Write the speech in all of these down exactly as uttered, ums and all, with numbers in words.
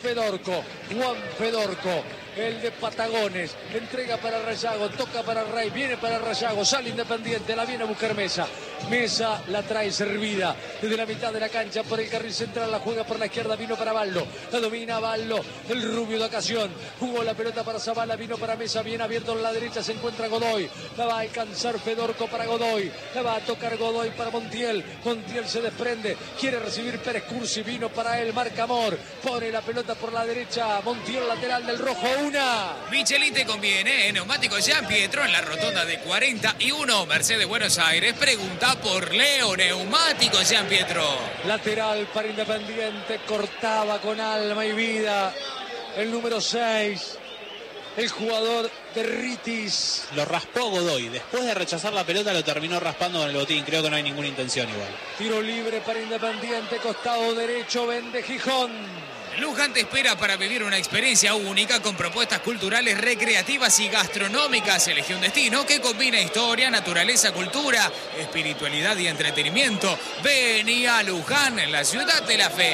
Fedorco, Juan Fedorco, el de Patagones, entrega para Rayago, toca para Rey, viene para Rayago, sale Independiente, la viene a buscar Mesa. Mesa la trae servida desde la mitad de la cancha por el carril central, la juega por la izquierda, vino para Ballo, la domina Ballo, el rubio de ocasión, jugó la pelota para Zavala, vino para Mesa, bien abierto en la derecha, se encuentra Godoy, la va a alcanzar Fedorco para Godoy, la va a tocar Godoy para Montiel, Montiel se desprende, quiere recibir Pérez Cursi, vino para él, marca Amor, pone la pelota por la derecha, Montiel lateral del rojo, una. Michelin te conviene, ¿eh? Neumático Gian Pietro en la rotonda de cuarenta y uno, Mercedes Buenos Aires, pregunta por Leo, Neumático Gian Pietro. Lateral para Independiente, cortaba con alma y vida el número seis, el jugador de Ritis. Lo raspó Godoy, después de rechazar la pelota lo terminó raspando con el botín, creo que no hay ninguna intención igual. Tiro libre para Independiente, costado derecho, vende Gijón. Luján te espera para vivir una experiencia única con propuestas culturales, recreativas y gastronómicas. Elige un destino que combina historia, naturaleza, cultura, espiritualidad y entretenimiento. Vení a Luján, en la ciudad de la fe.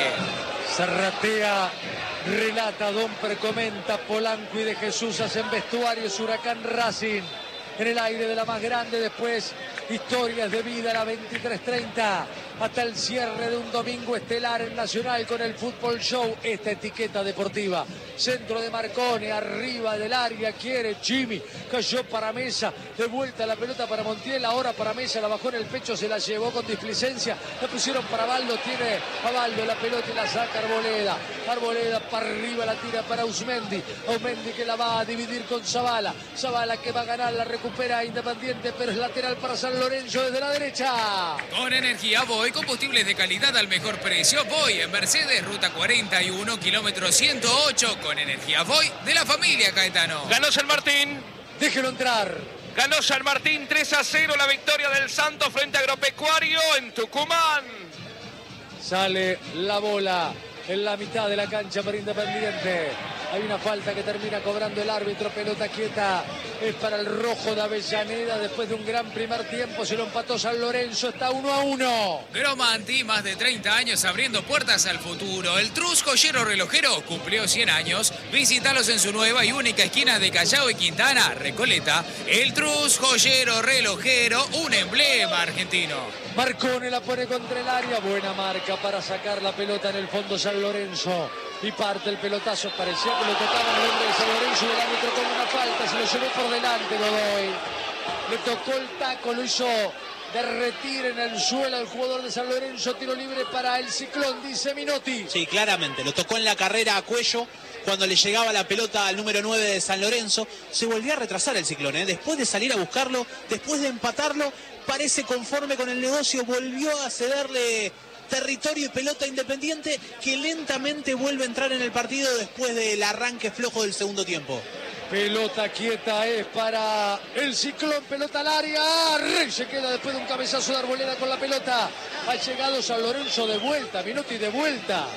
Zarratea, relata, Domper comenta, Polanco y de Jesús hacen vestuarios, Huracán Racing. En el aire de la más grande, después historias de vida a la veintitrés treinta hasta el cierre de un domingo estelar en Nacional con el Fútbol Show, esta etiqueta deportiva. Centro de Marcone, arriba del área, quiere Jimmy, cayó para Mesa, de vuelta la pelota para Montiel, ahora para Mesa, la bajó en el pecho, se la llevó con displicencia, la pusieron para Baldo, tiene a Baldo la pelota y la saca Arboleda, Arboleda para arriba, la tira para Ausmendi, Ausmendi que la va a dividir con Zavala, Zavala que va a ganar, la recupera Independiente, pero es lateral para San Lorenzo desde la derecha. Con energía Voy, combustibles de calidad al mejor precio. Voy en Mercedes, ruta cuarenta y uno, kilómetro ciento ocho. Con energía Voy de la familia Caetano. Ganó San Martín. Déjelo entrar. Ganó San Martín tres a cero la victoria del Santos frente a Agropecuario en Tucumán. Sale la bola en la mitad de la cancha para Independiente. Hay una falta que termina cobrando el árbitro, pelota quieta, es para el rojo de Avellaneda, después de un gran primer tiempo, se lo empató San Lorenzo, está uno a uno. Gromanti, más de treinta años abriendo puertas al futuro. El Trus Joyero Relojero cumplió cien años, visítalos en su nueva y única esquina de Callao y Quintana, Recoleta. El Trus Joyero Relojero, un emblema argentino. Marcone la pone contra el área, buena marca para sacar la pelota en el fondo San Lorenzo. Y parte el pelotazo, parecía que lo tocaba el hombre de San Lorenzo y el árbitro con una falta, se lo llevó por delante Godoy. Le tocó el taco, lo hizo derretir en el suelo al jugador de San Lorenzo, tiro libre para el Ciclón, dice Minotti. Sí, claramente, lo tocó en la carrera a cuello. Cuando le llegaba la pelota al número nueve de San Lorenzo, se volvió a retrasar el Ciclón, ¿eh? Después de salir a buscarlo, después de empatarlo, parece conforme con el negocio, volvió a cederle territorio y pelota Independiente, que lentamente vuelve a entrar en el partido después del arranque flojo del segundo tiempo. Pelota quieta es para el Ciclón, pelota al área, Rey se queda después de un cabezazo de Arboleda con la pelota. Ha llegado San Lorenzo de vuelta, Minotti de vuelta.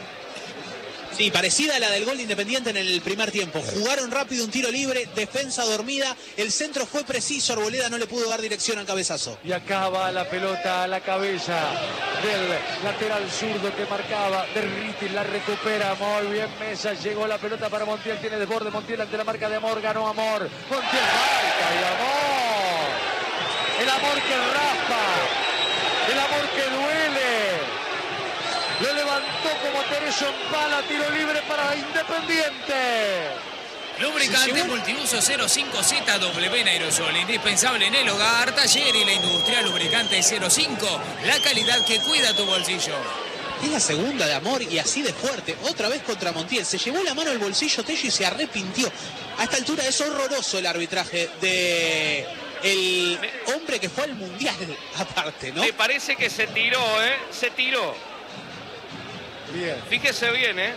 Sí, parecida a la del gol de Independiente en el primer tiempo. Jugaron rápido, un tiro libre, defensa dormida, el centro fue preciso, Arboleda no le pudo dar dirección al cabezazo. Y acá va la pelota a la cabeza del lateral zurdo que marcaba, de Ritis, la recupera muy bien Mesa, llegó la pelota para Montiel, tiene desborde Montiel ante la marca de Amor, ganó Amor, Montiel falta y Amor, el Amor que raspa, el Amor que duele. Lo levantó como Tereso en pala, tiro libre para Independiente. Lubricante sí, multiuso cero cinco Z W en aerosol, indispensable en el hogar, taller y la industria. Lubricante cero cinco, la calidad que cuida tu bolsillo. Es la segunda de Amor y así de fuerte, otra vez contra Montiel. Se llevó la mano al bolsillo Tello y se arrepintió. A esta altura es horroroso el arbitraje de el hombre que fue al Mundial, aparte, ¿no? Me parece que se tiró, ¿eh? Se tiró. Bien. Fíjese bien, ¿eh?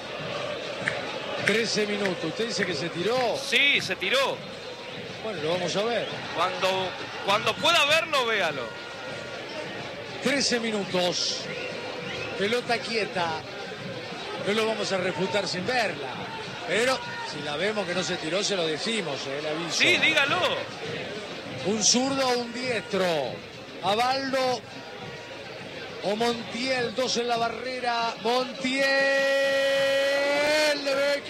trece minutos. ¿Usted dice que se tiró? Sí, se tiró. Bueno, lo vamos a ver. Cuando, cuando pueda verlo, véalo. trece minutos. Pelota quieta. No lo vamos a refutar sin verla. Pero si la vemos que no se tiró, se lo decimos, ¿eh? El aviso. Sí, dígalo. Un zurdo o un diestro. Abaldo o Montiel, dos en la barrera. Montiel.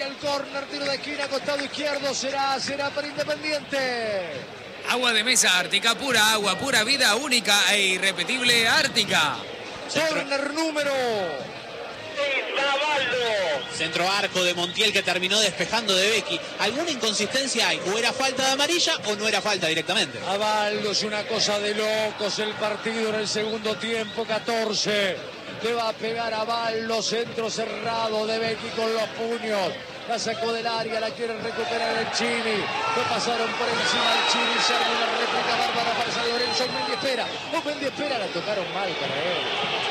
el córner, tiro de esquina, costado izquierdo, será, será para Independiente. Agua de mesa Ártica, pura agua, pura vida, única e irrepetible Ártica. Córner número... Centro arco de Montiel que terminó despejando de Becchi. ¿Alguna inconsistencia hay? ¿O era falta de amarilla o no era falta directamente? Avaldo, es una cosa de locos el partido en el segundo tiempo, catorce. Le va a pegar a Avaldo, centro cerrado de Becchi con los puños. La sacó del área, la quiere recuperar el Chini. Le pasaron por encima al Chini, se arma una réplica bárbara para San Lorenzo. Mendy espera, no Mendy espera, la tocaron mal para él.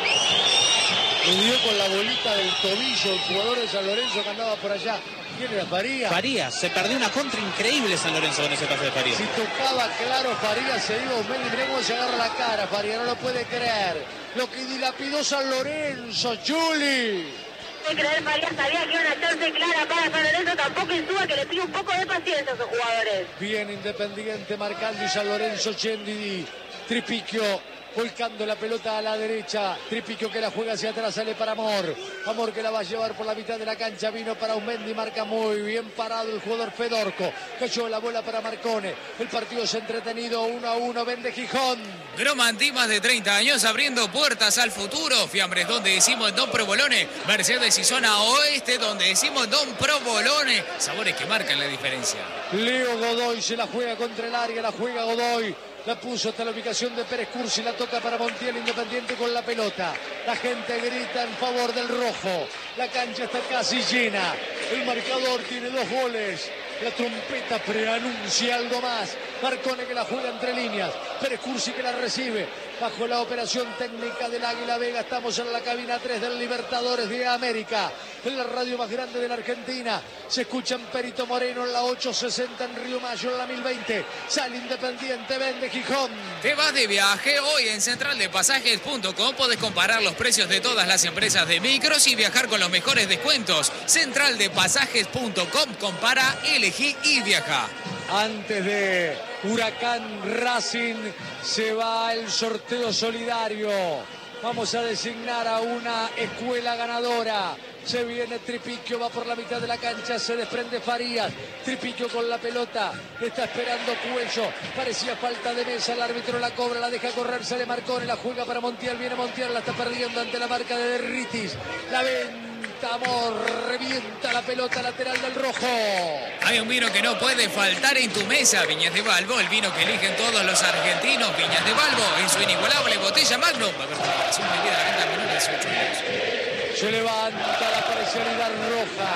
Le dio con la bolita del tobillo el jugador de San Lorenzo que andaba por allá. ¿Quién era? Farías. Farías, se perdió una contra increíble San Lorenzo con ese pase de Farías. Si tocaba claro Farías, se iba Mendy, mirá cómo se agarra la cara. Farías no lo puede creer. Lo que dilapidó San Lorenzo, Juli. No puede creer, Farías sabía que era una chance clara para San Lorenzo. Tampoco Insúa, que le pide un poco de paciencia a esos jugadores. Bien Independiente marcando y San Lorenzo, Chendi, Tripicchio. Volcando la pelota a la derecha. Tripicchio que la juega hacia atrás, sale para Amor. Amor que la va a llevar por la mitad de la cancha. Vino para Aumendi, marca muy bien parado el jugador Fedorco. Cayó la bola para Marcone. El partido es entretenido, uno a uno. Vende Gijón. Gromantí, más de treinta años abriendo puertas al futuro. Fiambres, donde decimos Don Provolone. Mercedes y zona oeste, donde decimos Don Provolone. Sabores que marcan la diferencia. Leo Godoy se la juega contra el área, la juega Godoy. La puso hasta la ubicación de Pérez Cursi, la toca para Montiel, Independiente con la pelota. La gente grita en favor del rojo. La cancha está casi llena. El marcador tiene dos goles. La trompeta preanuncia algo más. Marcone que la juega entre líneas. Pérez Cursi que la recibe. Bajo la operación técnica del Águila Vega. Estamos en la cabina tres del Libertadores de América. En la radio más grande de la Argentina. Se escucha en Perito Moreno en la ochocientos sesenta, en Río Mayo en la mil veinte. Sale Independiente, vende Gijón. Te vas de viaje. Hoy en central de pasajes punto com podés comparar los precios de todas las empresas de micros y viajar con los mejores descuentos. central de pasajes punto com, compara, elegí y viaja. Antes de Huracán Racing se va el sorteo solidario. Vamos a designar a una escuela ganadora. Se viene Tripicchio, va por la mitad de la cancha, se desprende Farías. Tripicchio con la pelota, está esperando Cuello. Parecía falta de mesa, el árbitro la cobra, la deja correr, sale Marcone, la juega para Montiel, viene Montiel, la está perdiendo ante la marca de Derritis. La venta, Amor, revienta la pelota lateral del rojo. Hay un vino que no puede faltar en tu mesa, Viñas de Balbo, el vino que eligen todos los argentinos. Viñas de Balbo, en su inigualable botella Magnum. Va a haber preparación de vida a la venta en menores de dieciocho años. Se levanta la parcialidad roja.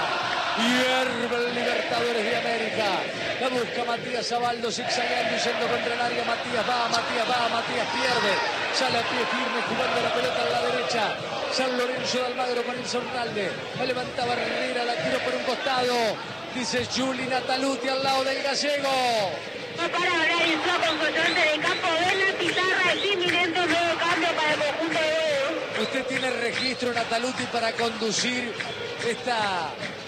Hierve el Libertadores de América. La busca Matías Avaldo, zigzagueando y yendo contra el área. Matías va, Matías va, Matías pierde. Sale a pie firme jugando la pelota a la derecha. San Lorenzo de Almagro con Enzo Ronalde. La levanta Barrera, la tiró por un costado. Dice Juli Nataluti al lado del gallego. No para hablar Insúa con su ayudante de campo. Ven la pizarra, es inminente un nuevo cambio para el conjunto de Bodo. Usted tiene registro, Nataluti, para conducir esta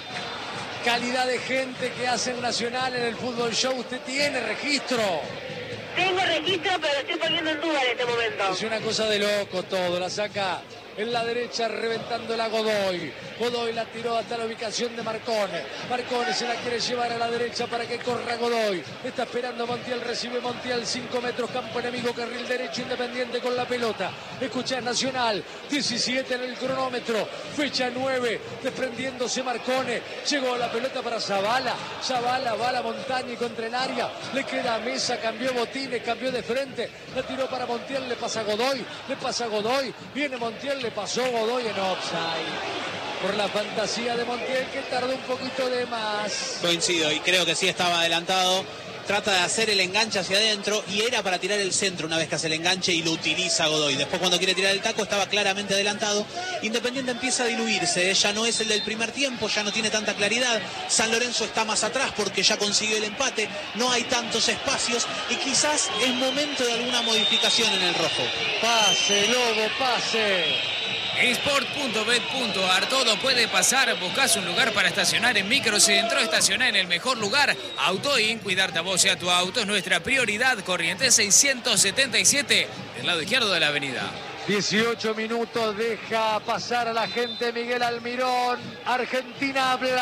calidad de gente que hace el Nacional en el Fútbol Show. Usted tiene registro. Tengo registro, pero lo estoy poniendo en duda en este momento. Es una cosa de loco todo. La saca en la derecha, reventándola Godoy. Godoy la tiró hasta la ubicación de Marcone. Marcone se la quiere llevar a la derecha para que corra Godoy. Está esperando Montiel, recibe Montiel, cinco metros, campo enemigo, carril derecho, Independiente con la pelota. Escucha Nacional, diecisiete en el cronómetro, fecha nueve, desprendiéndose Marcone. Llegó la pelota para Zavala. Zavala va a la montaña y contra el área. Le queda a Mesa, cambió botines, cambió de frente. La tiró para Montiel, le pasa a Godoy. Le pasa a Godoy. Viene Montiel, le pasó Godoy en offside. Por la fantasía de Montiel, que tardó un poquito de más. Coincido y creo que sí estaba adelantado. Trata de hacer el enganche hacia adentro y era para tirar el centro una vez que hace el enganche y lo utiliza Godoy. Después cuando quiere tirar el taco estaba claramente adelantado. Independiente empieza a diluirse, ya no es el del primer tiempo, ya no tiene tanta claridad. San Lorenzo está más atrás porque ya consiguió el empate, no hay tantos espacios y quizás es momento de alguna modificación en el rojo. Pase, Lobo, pase. Sport punto bet punto ar, todo puede pasar. Buscas un lugar para estacionar en Microcentro, estacionar en el mejor lugar. Autoin, cuidarte a vos y a tu auto es nuestra prioridad. Corrientes seiscientos setenta y siete, del lado izquierdo de la avenida. dieciocho minutos, deja pasar a la gente Miguel Almirón. Argentina habla.